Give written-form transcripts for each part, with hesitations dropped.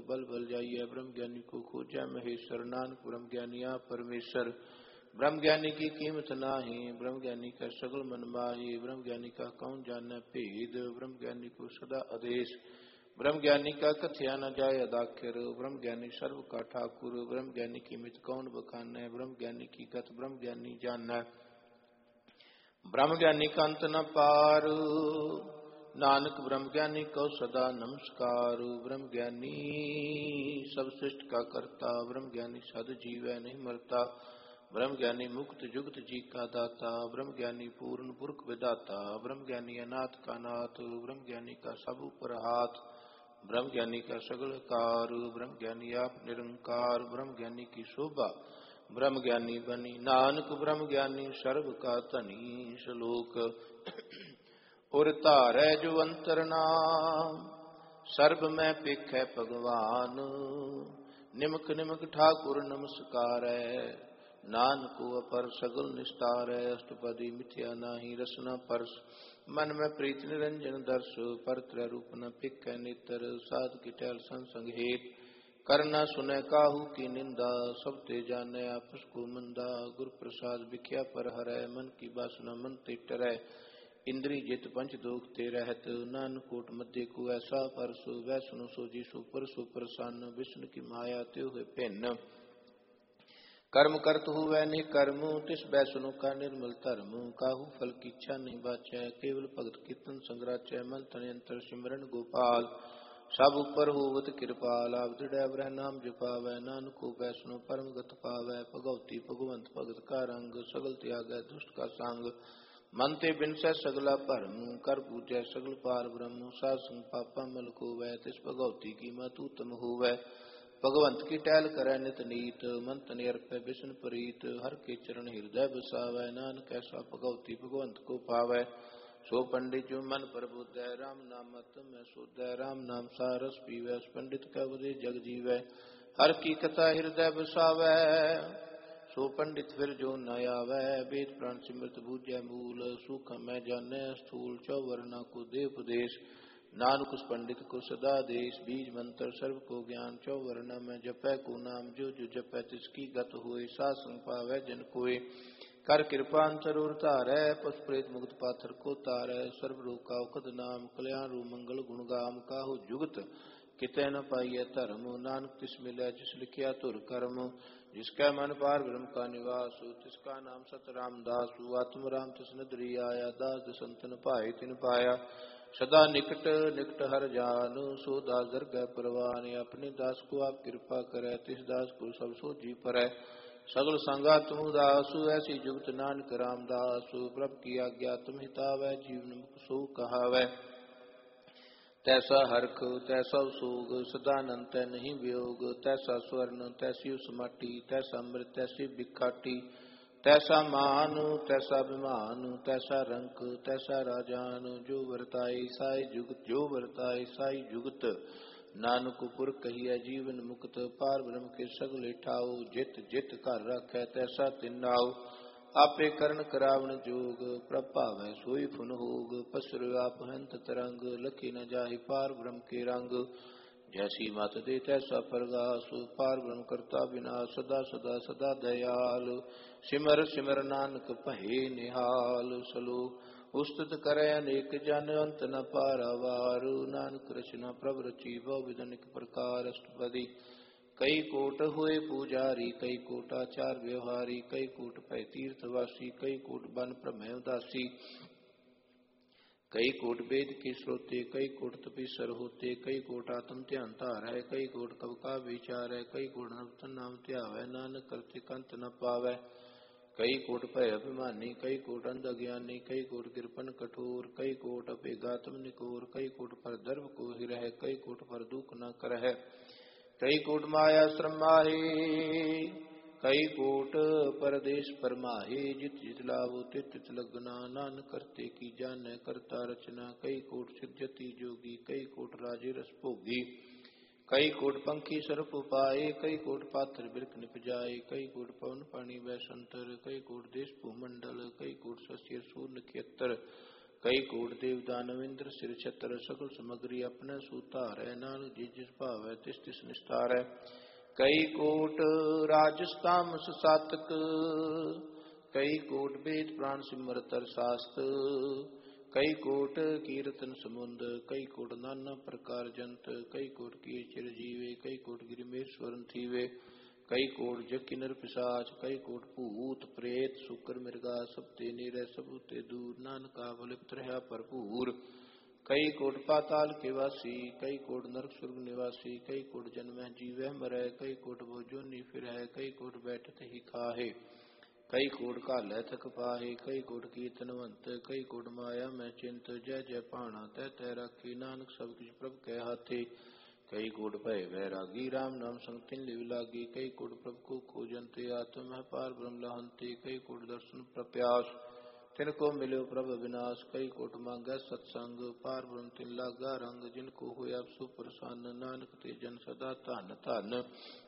बल बल जाइए। ब्रह्म ज्ञानी को खोजै महेश्वर, नानक ब्रह्म ज्ञानी आप परमेश्वर। ब्रह्म ज्ञानी की कीमत नाही, ब्रह्म ज्ञानी का सगल मन माही। ब्रह्म ज्ञानी का कौन जाने भेद, ब्रह्म ज्ञानी को सदा आदेश। ब्रह्म ज्ञानी का कथया न जाय अदाख्यर, ब्रह्म ज्ञानी सर्व का ठाकुर। ब्रह्म ज्ञानी की मित कौन बखानै, ब्रह्म ज्ञानी की गत ब्रह्म ज्ञानी जानै। ब्रह्म ज्ञानी का अंत न पार, नानक ब्रह्म ज्ञानी को सदा नमस्कार। ब्रह्म ज्ञानी सब सृष्टि का करता, ब्रह्म ज्ञानी सद जीवै नहीं मरता। ब्रह्म ज्ञानी मुक्त जुगत जी का दाता, ब्रह्म ज्ञानी पूर्ण पुरख विदाता। ब्रह्म ज्ञानी अनाथ का नाथ, ब्रह्म ज्ञानी का सब ऊपर हाथ। ब्रह्म ज्ञानी का सगल कार, ब्रह्म ज्ञानी आप निरंकार। ब्रह्म ज्ञानी की शोभा ब्रह्म ज्ञानी बनी, नानक ब्रह्म ज्ञानी सर्व का धनी। श्लोक और धारै जो अंतर नाम, सर्ब में पेखै भगवान। निमक निमक ठाकुर नमस्कारै, नानक अपर सगल निस्तार। अष्टपदी मिथ्या नाही रसना परस, मन में प्रीत निरंजन दर्श। पर त्रय रूप न पिक नेत्र, साध की टहल संसंग हेत। करना सुने काहू की निंदा, सब ते जाने आपस को मंदा। गुर प्रसाद बिख्या पर हरै, मन की बासना मन ते टरै। इंद्री जित पंच दोख ते रहत, नानक कोट मध्य को ऐसा परस। वैष्णु सो जी सुपर सुप्रसन्न, विष्णु की माया त्यो हुए भिन्न। कर्म करत हुए नहीं कर्म, तिस वैष्णु का निर्मल धर्म। काहू फल की इच्छा नहीं बाचै, केवल भगत कीर्तन संग्राचै। मन तन अंतर सिमरन गोपाल, सब ऊपर होवत कृपाल। आप दृढ़ ब्रह नाम जपावै, नानक को वैष्णु परम गत पावै। भगवती भगवंत भगत का रंग, सगल त्यागै दुष्ट का संग। मन ते बिनसै सगला भरम, कर पूजै सगल पार ब्रह्म। साध संग पापा मल खोवै, तिस भगवती की मत उत्तम होवै। भगवंत की टहल करै नित नीत, मन तन अर्पै बिष्णु प्रीत। हर के चरण हृदय बसावै, नानक ऐसा भगवती भगवंत को पावै। सो पंडित जो मन प्रबुद्धै, राम नाम मत में शुद्धै। राम नाम सारस पीवै, पंडित का उपदेश जग जीवै। हर की कथा हृदय बसावै, सो पंडित फिर जो न आवै। वेद प्राण सिमृत बूझै मूल, सूक्ष्म में जानै स्थूल। चौवर्णा को दे उपदेश, नानक उस पंडित को सदा देश। बीज मंत्र सर्व को ज्ञान, चौवर्णा में जपै को नाम। जो जो जपै तिसकी गत होए, साध संग पावै जन कोय। कर कृपा अंतर और तारै, पशु प्रेत मुक्त पाथर को तारै। सर्व रोग का औखद नाम, कल्याण रूप मंगल गुण गाम। काहू जुगत कितै न पाइय धर्म, नानक तिस मिलै जिस लिखिया तुर कर्म। जिसका मन पार ब्रह्म का निवास, तिसका नाम सत रामदास। आत्म राम तिस नदरी आया, दास दसंतन पाए तिन पाया। सदा निकट निकट हर जान, सो दास दरगह परवान। अपने दास को आप कृपा करे, तिस दास को सब सो जी परै। सगल संगा तुम दासु, ऐसी जुगत नानक रामदासु। प्रभु की आज्ञा तुम हितावै, जीवन मुख सो कहावै। तैसा हरख तैसा सोग, सदानंद तै नहीं वियोग। तैसा स्वर्ण तैसी उस माटी, तैसा अमृत तैसी बिखाटी। तैसा मान तैसा अभिमान, तैसा रंक तैसा राजान। जो वर्ताई साई जुगत, जो वर्ताई साई जुगत। नानक पुर कहिए जीवन मुक्त, पार ब्रह्म के सगले ठाओ। जित जित कर रखै तैसा तिन्नाओ, आपे करण करावण जोग। प्रभावै सोई फुन होग, पसर आप हंत तरंग। लखी न जाहि पार ब्रह्म के रंग, जैसी मत दे तैसा प्रगास। पार ब्रह्म करता विनाश, सदा सदा सदा दयाल। सिमर सिमर नानक भये निहाल। सलोक उस्तुत करे अनेक जन, अंत न पारावार। नानक रचना प्रभ रची, बहु विधनिक प्रकार। अष्टपदी कई कोट हुए पुजारी, कई कोट आचार व्यवहारी। कई कोट भय तीर्थवासी, कई कोट बन प्रमेय उदासी। कई कोट वेद के श्रोते, कई कोट तपीसर होते। कई कोट आत्म ध्यान धार है, कई कोट कब का विचार है। कई कोट नवतन नाम त्यावै, नानक करते कंत न पावै। कई कोट भय अभिमानी, कई कोट अंध अज्ञानी। कई कोट कृपन कठोर, कई कोट अपेगात्म निकोर। कई कोट पर धर्म को हिरह, कई कोट पर दुख न करह। कई कोट माया श्रम माहे, कई कोट परदेश परमाहे। जित जित लाभो तित तित लगना, नानक करते की जानै करता रचना। कई कोट सिद्धति जोगी, कई कोट राजे रस भोगी। कई कोट पंखी सर्प पाए, कई कोट पाथर बिरख निप जाए। कई कोट पवन पानी वै संतर, कई कोट देश भूमंडल। कई कोट शशि सूर्य नक्षत्र, कई कोट देव दानव इंद्र सिर छत्र सकल समग्री अपने सूतारै नानक जिस जिस भावै तिस तिस निस्तारै कई कोट राजस्तामस सातक कई कोट वेद प्राण सिमरतर शास्त कई कोट कीर्तन समुंद कई कोट नाना प्रकार जंत कई कोट किए चिरजीवे कई कोट गिरिमेश्वरन थीवे कई कोट जग नर पिशाच कई कोट भूत प्रेत शुक्र मृगा सब ते निरय सब ते दूर नानक बलिप्त रहा भरपूर कई कोट पाताल के वासी कई कोट नरक स्वर्ग निवासी कई कोट जन्म जीवह मरै कई कोट वो जोनी फिर कई कोट बैठत ही खाहे कई कोट कालै थक पाहे कई कोट कीर्तनवंत कई कोट माया मैं चिंत जय जय पाणा तै तै राखी नानक सब किछ प्रभ कै हाथे कई कोट भय वैरागी राम नाम संग तिन लिव लागी कई कोट प्रभु को खोजंते आत्म है पार ब्रह्म लहंते कई कोट दर्शन प्रप्यास तिनको मिलो प्रभ विनाश कई कोट मांगै सत्संग पार ब्रह्म तिन लागा रंग जिनको होया सुप्रसन्न नानक ते जन सदा धन धन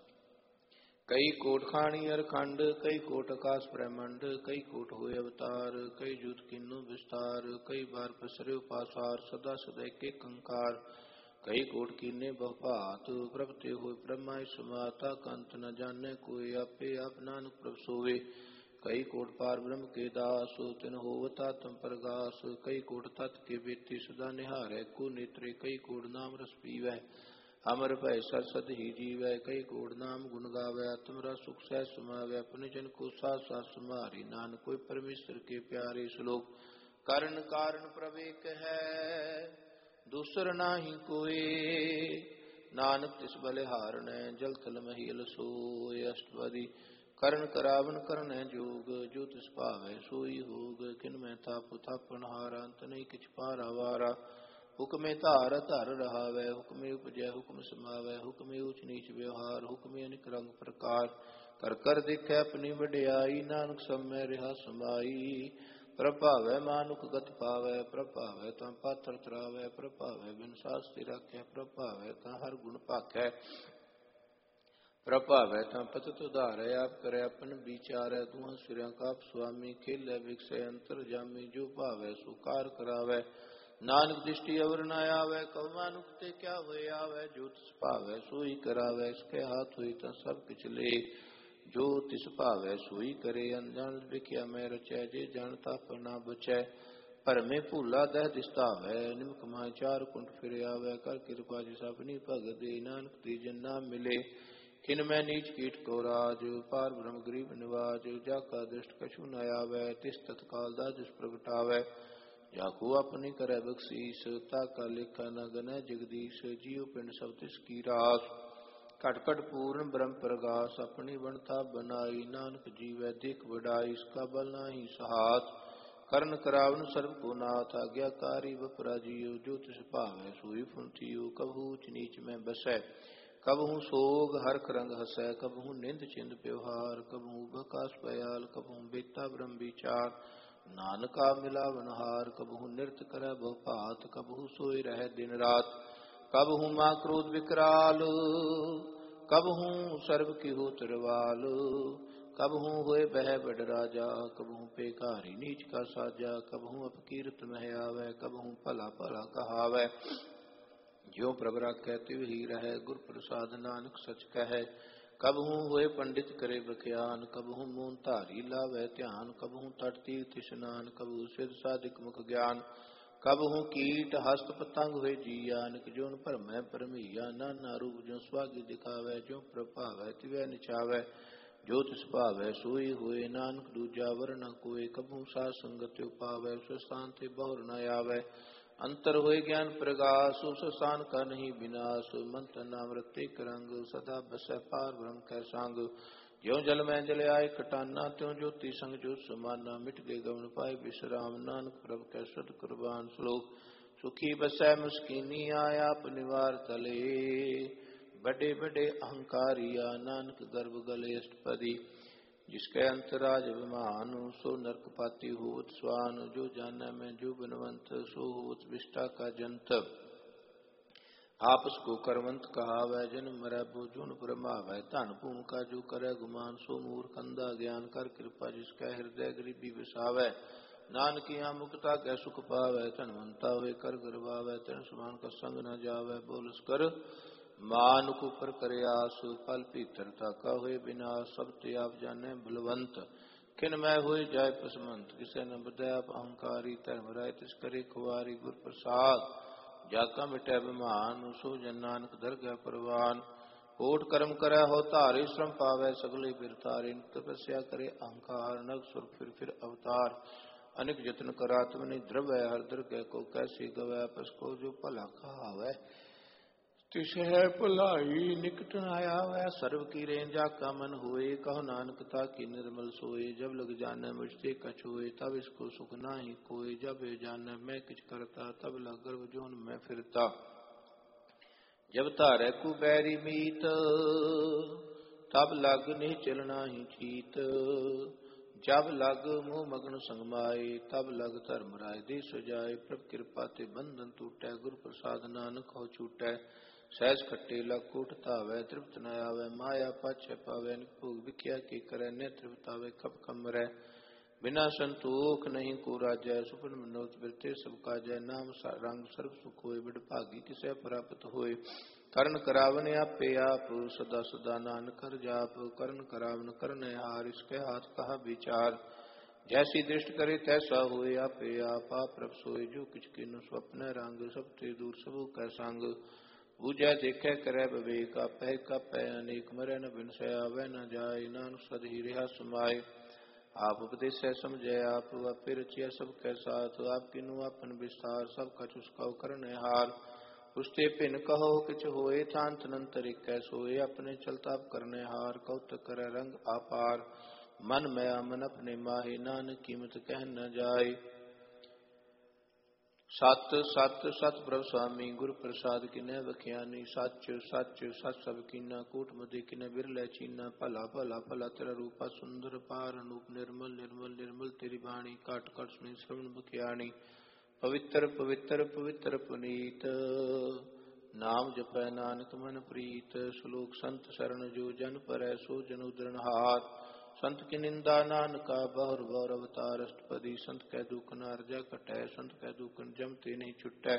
कई कोट खाणी अरखंड कई कोट आकाश ब्रह्मंड कई कोट होए अवतार कई जूत किन्नु विस्तार कई बार पसरे पासार सदा सदै के कंकार कई कोट कीने बहुभात प्रभ ते होए ब्रह्माय समाता कंत न जाने कोई आपे आप नानक प्रभ सोवे कई कोट पार ब्रह्म के दास तिन होवता तम प्रगास कई कोट तत् के बेती सदा निहारै को नेत्रे कई कोट नाम रस पीवै अमर भय सरसद ही जीवै कई कोट नाम गुण गावै तुमरा सुख सह समावै अपने जन को साथ साथ समारी नानक कोई परमेश्वर के प्यारे श्लोक करण कारण प्रवेक है दूसर नाही कोई नानक तिस बलिहारण जल थल महिल सोय अष्टपदी करण करावन करण जोग जो तिस भावै सोई होग किन मैं ताप थापन हारा अंत नहीं किछ पारा वारा हुक्मे धार धर रहावै हुक्मे उपजै हुक्म समावै हुक्मे ऊच नीच व्यवहार हुक्मे अनिक रंग प्रकार कर कर देखै अपनी वड्याई नानक सब में रिहा समाई प्रभावै मानुक गत पावै प्रभावै तां पात्र तरावै प्रभावै बिन शास्ति राखै प्रभावै तां हर गुण भाखै प्रभावै तां पतित उधारै आप करे अपन विचारै दुहां सिरां काप स्वामी खेलै विकसै अंतर जामी जो भावै सो कार करावै नानक दृष्टि अवर न आवे कव मानुख ते क्या होए आवे जो तिस भावै सोई करावै इसके हाथ हुई ता सब किछ ले जो तिस भावै सोई करे अनजान लिखिया मैं रचै जे जानता पर ना बचै पर में भूला दह दिसतावै निमक माय चार कुंठ फिर आवे कर कृपा जिस अपनी भगत दे नानक ती जन नाम मिले किन मैं नीच कीट को राज पार ब्रह्म गरीब निवाज जाका दृष्ट कछु न आवे तिस तत्काल दा जिस प्रगटावै जाको अपनी करे बख्शीस ताका लेखा न गनै जगदीश जियो पिंड सब तिसकी रास घट घट पूर्ण ब्रह्म प्रगास अपनी बनता बनाई नानक जीवै देख बड़ाई इसका बल नाही सहात करण करावन सर्व को नाथ आज्ञाकारी बपराजियो जो तिस भावै सोई फुंतियो कबहू ऊच नीच में बसै कबहू सोग हरख रंग हसै कबहू निंद चिंद व्यवहार कबहू बकास पयाल कबहू बेता ब्रह्म विचार नानका मिलावनहार कबहू नृत्य करे बहुभात कबहू सोई रहे दिन रात कबहू माँ क्रोध विकराल कबहू सर्व की हो तिरवाल कबहू होए बह बड़ राजा कबहू पेकारी नीच का साजा कबहू अपकीर्त मह आवे कबहू भला भला कहावै ज्यों प्रभ राखै तिव ही रहे गुर प्रसाद नानक सच कहे कबहू होए पंडित करे बख्यान कबहू मून धारी लावै ध्यान कबहू तट तीर्थ स्नान कबहू सिद्ध साधिक मुख ज्ञान कबहू कीट हस्त पतंग होए जीया निक जोन भरमै परमैया नाना रूप जो स्वागी दिखावै जो प्रभावै तिवै निचावै जो तिस भावै सोई होए नानक दूजा वर न कोय कबहू साध संगत पावै उस स्थान ते बहुर न आवै अंतर होए ज्ञान प्रगास उस स्थान का नहीं विनाश मंत्र नाम रते करंग सदा बसै पार ब्रह्म कै संग ज्यों जल में जल आए कटाना त्यों ज्योति संग ज्योत समाना मिट गए गवन पाए विश्राम नानक प्रभ कै सद कुर्बान श्लोक सुखी बसै मुस्किनी आया निवार तले बड़े बड़े अहंकारिया नानक गर्भ गले अष्टपदी जिसके अंतराज अभिमान सो नरक पाती होत स्वान जो जाना मैं जो बनवंत सो होत विष्टा का जंत आपस को करवंत कहावै जन मरै बोझुन ब्रह्मावै धन भूम का जो करे गुमान सो मूर्ख अंधा ज्ञान कर कृपा जिसका हृदय गरीबी बसावै नानकिया मुक्ता कै सुख पावै, धनवंता होए कर गरबावै, तन समान का संग न जावै, बोलस कर मानुक ऊपर करे आस, फल भीतर ताका होए विनाश, सब ते आप जाने बलवंत, किन मैं होए जाय पसमंत, किसे न बदय आप अहंकारी, धर्म राय तिस करे खुआरी, गुर प्रसाद जाका मिटै बिमान, सो जन नानक दरगह परवान, कोट कर्म करे हो धारे, श्रम पावै सगले बिर तारे, तपस्या करे अहंकार, नग सुर फिर अवतार, अनेक जतन करा तुम नहीं द्रव है, हर दरगह को कैसे गवै, पस को जो भला कहावै, तिस है भलाई निकट न आवै, सर्व की रेंज जाका मन होए, कहो नानक ताकि निर्मल सोए, जब लग जाने मुझसे कछ होए, तब इसको सुख नाही कोई, जब ये जाने मैं किछ करता, तब लग गर्भ जोन में फिरता, जब तारे को बैरी मीत, तब लग नहीं चलना ही चीत, जब लग मुँह मगन संगमाए, तब लग धर्म राय दे सजाए, प्रभ कृपा ते बंधन टूटै, गुरु प्रसाद नानक हो छूटै, सहज खट्टे लग कोट धावै, तृप्त न आवै, माया पाछै पावै, भोग विख्या के करै, न तृप्त आवै कप कमरै, बिना संतोख नहीं को राजै, सुपन मनोत बिरते सब काजै, नाम रंग सर्व सुख होए, बिड भागी किसै प्राप्त होए, करण करावन आपे आप, सदा सदा नानक कर जाप, करण करावन करने हार, इसके हाथ कहा विचार, जैसी दृष्टि करे तैसा होए, आपे आप प्रभ सोए, जो किछ किन्नु स्वप्न रंग, सब ते दूर सबू कै संग, बूझै देखे करे विवेक, आपै कापै अनेक, मरै न बिनसै आवै न जाय, नानक सद ही रहा समाये, आप उपदेशै समझै आप, आपे रचिया सब कै साथ, आप किन्नु आपन विस्तार, सब कछ उसका करने हार, उसते भिन कहो किछ होए, थान तनंतर एक सोए, अपने चलता करने हार, कौतक करे रंग आपार, मन मया मन अपने माहे, नानक कीमत कह न जाए, सत सत सत प्रभ स्वामी, गुरु प्रसाद किन्नै बख्यानी, सच सच सच सब कीना, कूट मदे किन्नै बिरलै चीना, भला भला भला तेरा रूपा सुंदर, पार अनूप निर्मल निर्मल निर्मल तेरी बाणी, काट काट सुनी श्रवण बख्यानी, पवित्र पवित्र पवित्र पुनीत, नाम जपै नानक मन प्रीत, श्लोक संत शरण जो जन परै, सो जन उदरण हार, संत की निंदा नानका बहुर बहुर अवतार, अष्टपदी संत कै दुख नारजा कटै, संत कै दुखन जमते नहीं छुटै,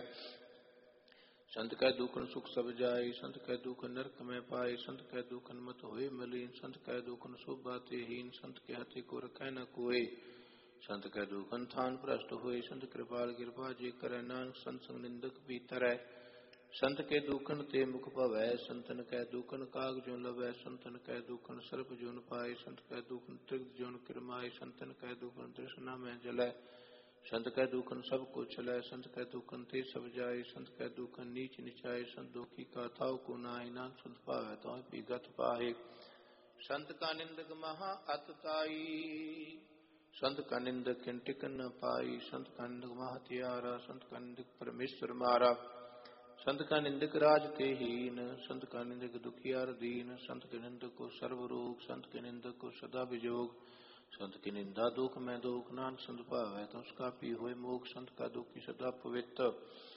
संत कै दुखन सुख सब जाय, संत कै दुखन नरक में पाए, संत कै दुखन मत होए मलीन, संत कै दुखन शोभा ते हीन, संत के हाथे को रखै न कोय, संत कै दुखन थान भ्रष्ट होए, संत कृपाल कृपा जे करै, नानक संत संग निंदक भी तरै, संत के दुखन ते मुख भवै, संतन कै दुखन काग जो लवै, संतन कै दुखन सर्प जोन पाए, संत कै दुखन त्रिग जोन किरमाए, संतन कै दुखन तृष्णा में जलै, संत कै दुखन सब को चलै, संत कै दुखन ते सब जाए, संत कै दुखन नीच निचाए, संत दुखी का थाव को नाहि, नानक संत पावै तो भी गत पाहे, संत का निंदक महा अतताई, संत का निंदक किन टिकन न पाई, संत का निंदक महात्यारा, संत का निंदक परमेश्वर मारा, संत का निंदक राज ते हीन, संत का निंदक दुखियार दीन, संत के निंदक को सर्व रोग, संत के निंदक को सदा विजोग, संत की निंदा दुख में दुख, नानक संत पावै तो उसका पी होए मोख, संत का दुखी सदा पवित्र,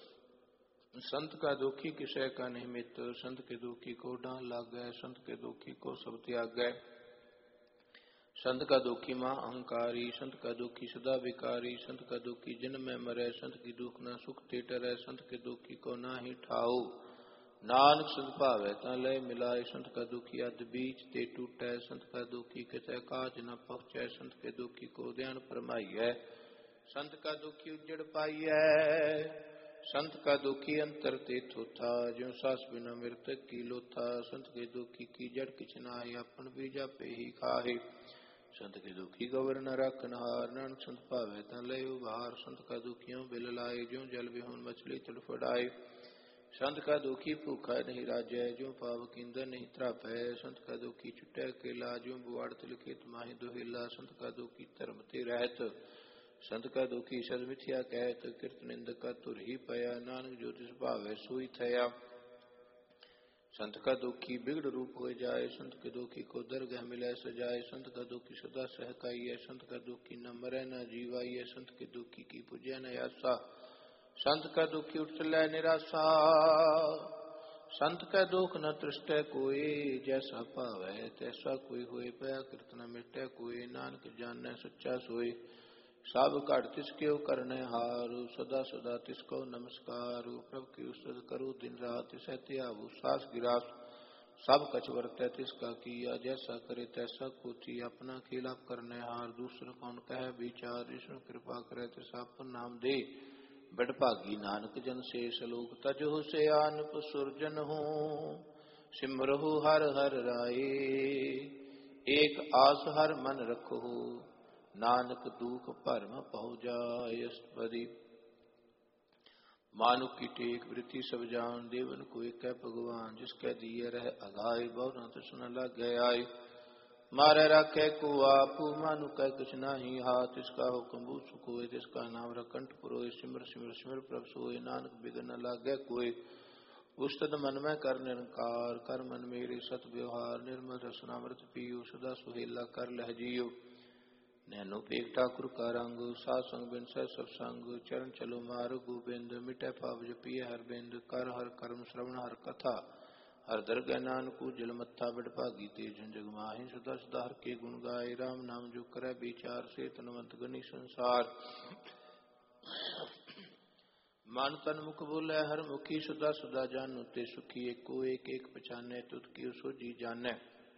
संत का दुखी किसै का नहीं मित्र, संत के दुखी को डांट लागै, संत के दुखी को सब त्यागै, संत का दुखी मां अहंकारी, संत का दुखी सदा विकारी, संत का दुखी जिन में मरै, संत की दुख न सुख ते टरै, संत के दुखी को ना ही ठाओ, नानक संत भावै ता लय मिलाए, संत का दुखी अध बीच ते टूटै, संत का दुखी कितै काज न पहुँचै, संत के दुखी को ध्यान फरमाइयै, संत का दुखी उजड़ पाइयै, संत का दुखी अंतर ते थोथा, ज्यों सास बिना मृतक की लोथा, संत के दुखी की जड़ किछ नाहि, अपन बीजा पे ही खाहे, संत के दुखी गवर न रखन हार, नानक संत भावै ता लय उभार, संत का दुखियों बिल लाए, ज्यों जल बिहुन मछली तड़फड़ाए, संत का दुखी भूखा नहीं राजै, ज्यों पावक ईंधन नहीं त्रापै, संत का दुखी छुटै अकेला, ज्यों बुआड़ तिलकित माही दुहिला, संत का दुखी धर्म ते रहत, संत का दुखी सद मिथ्या कहत, कीर्त निंदक का तुर ही पया, नानक जो तिस भावै सोई थया, संत का दुखी बिगड़ रूप हो जाए, संत के दुखी को दरगह मिलै सजाए, संत का दुखी सदा सहकाइए, संत का दुखी न मरै न जीवाइए, संत के दुखी की पूजै न आसा, संत का दुखी उठ चलै निराशा, संत का दुख न तृष्टै कोई, जैसा पावै तैसा कोई होए, पया कृत न मिटै कोई, नानक जानै सच्चा सोई, सब घट तिसके करने हारू, सदा सदा तिसको नमस्कारू। प्रभु की उस्तत करो दिन रात, तिसै त्यागू सास गिरास। सब कछ वर्तै तिसका किया, जैसा करे तैसा कोची। अपना खिलाफ करने हार, दूसर कौन कहे विचार। विष्णु कृपा करे तिसा पर नाम दे, बड़भागी नानक जन से सलोक। तजहु से आनप सुरजन हो, सिमरहु हर हर राये। एक आस हर मन रखो, नानक दुख भरम पहुँ जाय। अष्टपदी। मानुख की टेक वृत्ति सब जान, देवन को एक भगवान। जिसके दिए रह अगाय, बहु तृष्ण लग गए। मारे रखे को आपू, मानु कह कुछ नाही हाथ। इसका हुक्म बू सुकोय, जिसका नाम रकंठ पुरोय। सिमर सिमर सिमर प्रभ सोय, नानक बिघन न लागे कोय। उस्तद मन में कर निरंकार, कर मन मेरे सत व्यवहार। निर्मल रसनामृत पियो, सदा सुहेला कर लह जियो। नैनो पेट ठाकुर का रंग, सात संग बिन सह सब संग। चरण चलो मार गोबिंद, मिटे पाप जपिय हर बिंद। कर हर कर्म श्रवण हर कथा, हर दरगह नानकू जल मत्था। बड़भागी ते जग माहि, सदा सदा हर के गुण गाय। राम नाम जो करे विचार, से तनवंत गनी संसार। मन तन मुख बोले हर मुखी, सदा सदा जानु ते सुखी। एको एक एक पहचाने, तुत की सोजी जाने।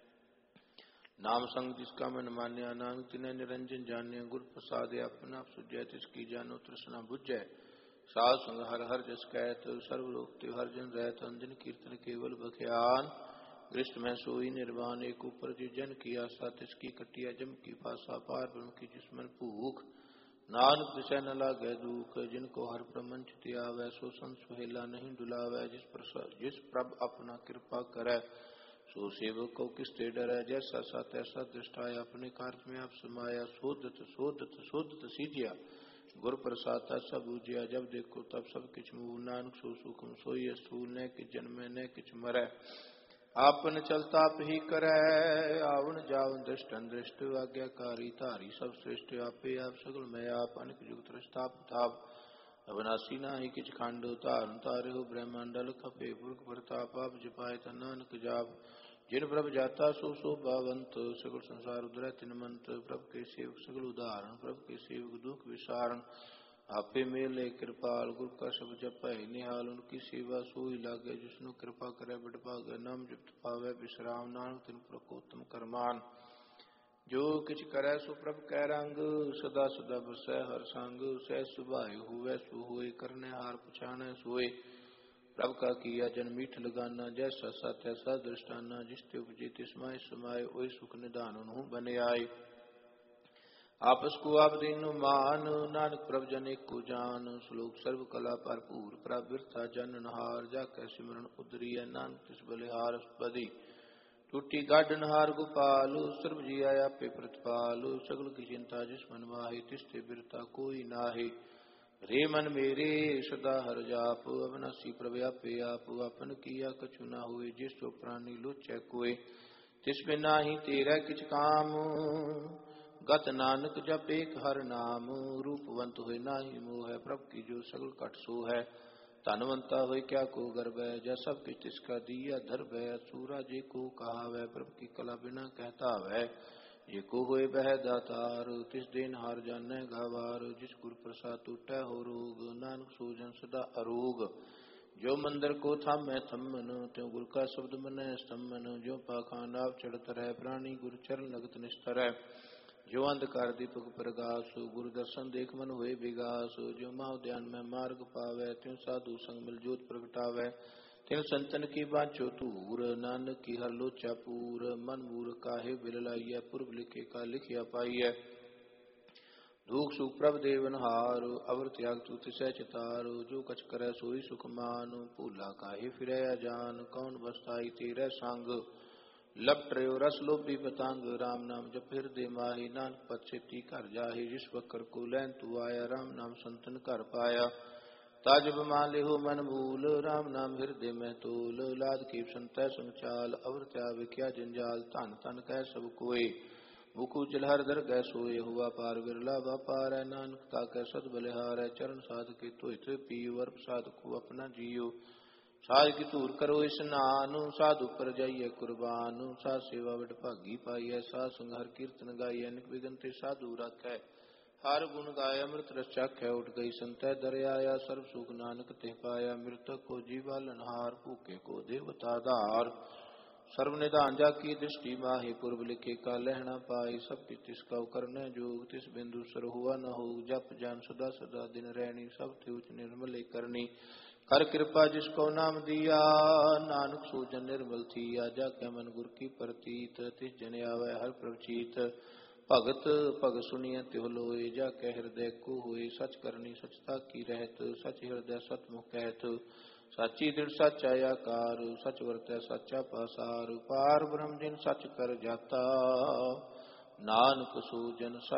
नाम संग जिसका मन मान्या, नानक तिन्हें निरंजन जाने। गुर प्रसाद अपना सुजय, तिसकी जानो तृष्णा बुझै। साध संग हर हर जस कहत, सर्वलोक ते हर जन रहत। अंजन कीर्तन केवल बख्यान, गृष्ट में सोई निर्वाण। एक ऊपर जन की आशा, तिसकी कटिया जम की पासा। पार ब्रह्म की जिसमन भूख, नानक दिशा न लागे दुख। जिनको हर प्रमंच त्यावै, सो संत सुहेला नहीं डुलावै। जिस प्रभ अपना कृपा करे, सो सेवक को किसते डरै। जैसा सा तैसा दृष्टाया, अपने कार्य में आप समाया। शोधत शोधत शोधत सीजिया, गुर प्रसाद सब बूझिया। जब देखो तब सब किछ मूल, नानक सो सुखम सोई स्थूल। न कि जन्मे न किछ मरै, आपन चलता आप ही करे। आवन जावन दृष्टन दृष्ट, आज्ञाकारी धारी सब श्रेष्ठ। आपे आप सगल में आप, अनेक जुग त्रस्ताप ताप। अविनाशी नाही किछ खंड, तारण तारे हो ब्रह्मांडल। खपे पुरख प्रताप, आप जपाए ता नानक जाप। जिन प्रभ जाता सो शोभावंत, सगल संसार उदरै तिनमंत। प्रभ के सेवक सगल उदाहरण, प्रभ के सेवक दुख विसारण। आपे मेले कृपाल, गुरु का शब्द जपै निहाल। उनकी सेवा सोई लागे, जिसनु कृपा करे बड़भागे। नाम जपत पावे विश्राम, नानक तिन प्रकोत्तम करमान। जो किछ करे सो प्रभ कै रंग, सदा सदा बसै हर संग। सह सुभाए हुए सो होय, करने हार पछाणै सोय। प्रभ का किया जन मीठ लगाना, जैसा सा तैसा दृष्टाना। जिसते उपजे तिसमाय समाये, ओय सुख निधान उन्हु बने आए। आपस को आप दीनु मान, नानक प्रभ जन एक को जान। श्लोक सर्व कला भरपूर, प्रभ बिरथा जन नहार। जाकै सिमरन उतरिय, नानक तिस बलिहार। अष्टपदी। टूटी गाढ़ नहार गोपाल, सर्व जी आया पे प्रतिपाल। सगल की चिंता जिस मन माही, तिसते बिरता कोई नाहि। रे मन मेरे सदा हर जाप, अविनाशी प्रभ आपे आप। अपन किया कछु न हुए, जिस जो प्राणी लोचै कोय। तिस बिना ही तेरा किछ काम, गत नानक जप एक हर नाम। रूपवंत होय नाही मोह, प्रभ की जो सगल कट सो है। धनवंता होय क्या को गर्भ है, जै सब किछ तिसका दिया धर्भ है। सूरा जे को कहावै, प्रभ की कला बिना कहता वै। ये को होए बह दातार, तिस देन हार जाने गावार। जिस गुरु प्रसाद टूटै हो रोग, नानक सो जन सदा अरोग। जो मंदिर को थामै थम्मन, त्यों गुरु का शब्द मनै स्तम्भन। जो पाखांड आप चढ़त रह, प्राणी गुरु चरण लगत निस्तर। जो अंधकार दीपक प्रगास, गुरु दर्शन देख मन हुए विगास। जो माह ध्यान में मार्ग पावै, त्यों साधु संग मिल जोत प्रगटावै। तिन संतन की बांचो तूर, नानक की हर लोचा पूर। मन मूर काहे बिललाइय, पूर्व लिखे का लिखिया पाइय। दुख सुख प्रभ देवन हार, अवर त्याग तू तिसै चितार। जो कछ करे सोई सुख मान, भूला काहे फिरै जान। कौन बसताई तेरे संग, लपट रयो रस लोभी पतंग। राम नाम जप हृदय माही, नानक पद सेती घर जाहि। जिस बकर को लैन तू आया, राम नाम संतन घर पाया। ताजब माले हो मन भूल, राम नाम हृदय में तोल। लाद कीप संतै संचाल, अवर त्याग क्या जंजाल। धन तन कह सब कोय, मुकु जलहर दर गै सोए। हुआ पार बिरला व्यापार है, नानक ताकै सद बलिहार है। चरण साध के तोहित पियो, अर प्रसाद को अपना जियो। साध की धूर करो स्नान, साधु पर जाइए कुर्बान। साध सेवा बड़ भागी पाइय, साध संग हर कीर्तन गाइय। निक बिगन ते साधु राखै, हर गुण गाय अमृत रस चाखै उठ गई संतै दरियाया सर्व सुख नानक तिह पाया मृतक को जीवा लनहार भूखे को देवता धार सर्व निधान जाकी दृष्टि माहि पूर्व लिखे का लहना पाई सब तिसका करने जोग तिस बिंदु सर हुआ न हो जप जान सदा सदा दिन रहनी सब त्युच निर्मल करनी कर कृपा जिसको नाम दिया नानक सूजन निर्मल थी आजा क्या मन गुर की प्रतीत तिस जन आवे हर प्रवचीत भगत भग सुनिय त्यो लोए जा कह हृदय को हुए सच करनी सचता की रहत सच हृदय सतमुख कहत साची दृढ़ सच आयाकार सच वर्तै सच्चा पासार पार ब्रह्म जिन सच कर जाता नानक सूजन